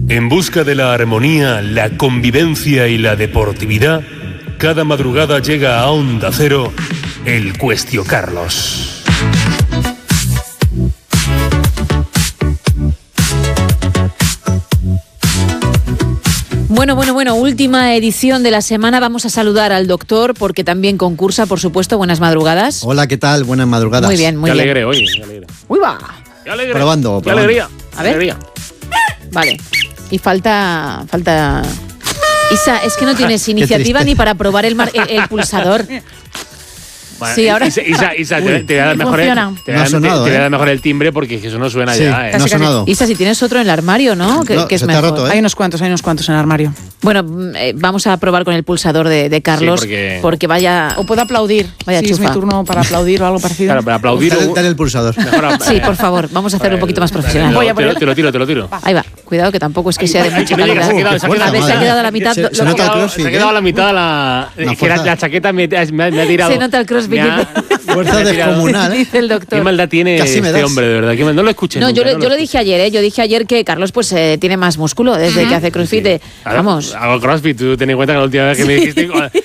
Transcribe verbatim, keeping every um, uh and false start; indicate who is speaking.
Speaker 1: En busca de la armonía, la convivencia y la deportividad, cada madrugada llega a Onda Cero el Cuestio Carlos.
Speaker 2: Bueno, bueno, bueno, última edición de la semana. Vamos a saludar al doctor porque también concursa, por supuesto. Buenas madrugadas.
Speaker 3: Hola, ¿qué tal? Buenas madrugadas.
Speaker 2: Muy bien, muy
Speaker 4: qué
Speaker 2: bien.
Speaker 4: alegre, oye, qué alegre.
Speaker 2: Uy, va.
Speaker 4: Qué alegre.
Speaker 3: Probando,
Speaker 4: Qué
Speaker 3: probando.
Speaker 4: alegría.
Speaker 2: A ver.
Speaker 4: Alegría.
Speaker 2: Vale. Y falta... falta... Isa, es que no tienes iniciativa
Speaker 3: triste.
Speaker 2: ni para probar el, mar- el, el pulsador.
Speaker 4: Bueno,
Speaker 2: Sí, ahora-
Speaker 4: Isa, Isa, Isa, te, te voy a dar mejor el,
Speaker 5: funciona.
Speaker 4: te voy a
Speaker 3: No ha
Speaker 4: dar-
Speaker 3: sonado,
Speaker 4: te voy a
Speaker 3: ¿eh?
Speaker 4: dar mejor el timbre porque eso no suena
Speaker 3: Sí,
Speaker 4: ya, ¿eh?
Speaker 3: no ha sonado.
Speaker 2: Isa, si tienes otro en el armario, ¿no? Que,
Speaker 3: No,
Speaker 2: que es
Speaker 3: se te ha
Speaker 2: mejor.
Speaker 3: roto, ¿eh?
Speaker 5: Hay unos cuantos, hay unos cuantos en el armario.
Speaker 2: Bueno, mm, eh, vamos a probar con el pulsador de, de Carlos
Speaker 4: Sí, porque-
Speaker 2: porque vaya...
Speaker 5: O puedo aplaudir.
Speaker 2: Vaya
Speaker 5: si es mi
Speaker 2: chufa.
Speaker 5: turno para aplaudir o algo parecido.
Speaker 4: Claro, para aplaudir.
Speaker 3: Dale,
Speaker 4: un-
Speaker 3: dale el pulsador.
Speaker 4: mejor a-
Speaker 2: Sí, por favor, vamos a hacerlo un poquito más profesional.
Speaker 5: Voy a
Speaker 4: Te lo,
Speaker 5: poner-
Speaker 4: te lo tiro, te lo tiro.
Speaker 2: Ahí va, cuidado que tampoco es que sea de
Speaker 4: Ay,
Speaker 2: mucha
Speaker 4: que me digas,
Speaker 2: calidad.
Speaker 4: se ha quedado, se ha
Speaker 2: A ver, se ha
Speaker 3: madre.
Speaker 2: quedado a la mitad.
Speaker 3: Se-
Speaker 2: lo-
Speaker 3: se
Speaker 2: lo-
Speaker 3: nota el
Speaker 4: Se
Speaker 3: crossfit,
Speaker 4: ha quedado a
Speaker 3: ¿eh?
Speaker 4: la mitad la,
Speaker 3: Una
Speaker 4: es que la,
Speaker 3: fuerza.
Speaker 4: la chaqueta me, me, ha- me ha tirado.
Speaker 2: Se nota el crossfit,
Speaker 4: Me ha-
Speaker 3: Fuerza
Speaker 4: me ha tirado.
Speaker 3: descomunal, ¿eh?
Speaker 2: dice el
Speaker 4: Qué
Speaker 2: doctor.
Speaker 4: maldad tiene
Speaker 3: Casi me
Speaker 4: este
Speaker 3: das.
Speaker 4: hombre, de verdad. Qué mal- no lo escuché.
Speaker 2: No,
Speaker 4: nunca,
Speaker 2: yo, le-
Speaker 4: no
Speaker 2: yo lo dije ayer, ¿eh? Yo dije ayer que Carlos pues eh, tiene más músculo desde que hace crossfit. eh,
Speaker 4: Ahora,
Speaker 2: vamos.
Speaker 4: Hago crossfit, tú ten en cuenta que la última vez que me dijiste